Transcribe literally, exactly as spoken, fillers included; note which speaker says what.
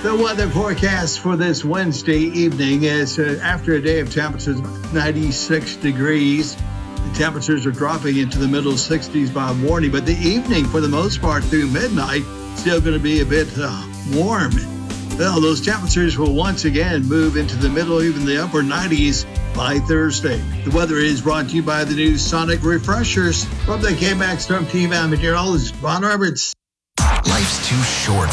Speaker 1: The weather forecast for this Wednesday evening is uh, after a day of temperatures ninety-six degrees. The temperatures are dropping into the middle sixties by morning, but the evening, for the most part through midnight, still going to be a bit uh, warm. Well, those temperatures will once again move into the middle, even the upper nineties by Thursday. The weather is brought to you by the new Sonic Refreshers from the K-Max Storm Team. I'm meteorologist Ron Roberts.
Speaker 2: Life's too short